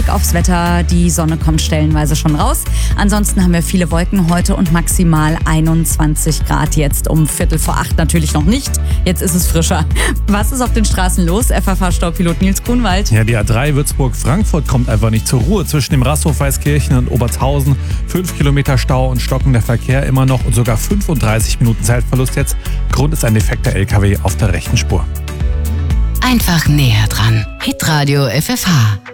aufs Wetter. Die Sonne kommt stellenweise schon raus. Ansonsten haben wir viele Wolken heute und maximal 21 Grad jetzt. Um 7:45 natürlich noch nicht. Jetzt ist es frischer. Was ist auf den Straßen los? FFH-Staupilot Nils Grunwald. Ja, die A3 Würzburg-Frankfurt kommt einfach nicht zur Ruhe. Zwischen dem Rasthof Weißkirchen und Obertshausen 5 Kilometer Stau und stockender Verkehr immer noch und sogar 35 Minuten Zeitverlust jetzt. Grund ist ein defekter LKW auf der rechten Spur. Einfach näher dran. Hitradio FFH.